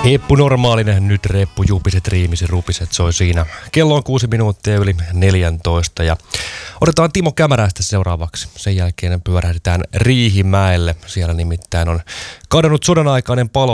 Heppu normaalinen, nyt reppu jupiset, riimiset, rupiset soi siinä. Kello on 6 minuuttia yli 14 ja otetaan Timo Kämäräistä seuraavaksi. Sen jälkeen pyörähdetään Riihimäelle. Siellä nimittäin on kadonnut sodan aikainen palo